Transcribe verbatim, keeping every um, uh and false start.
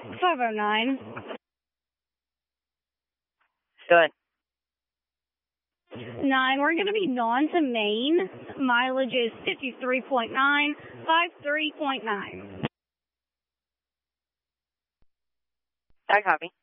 five oh nine. Good. Nine, we're going to be non to Maine. Mileage is fifty-three point nine, fifty-three point nine. I copy.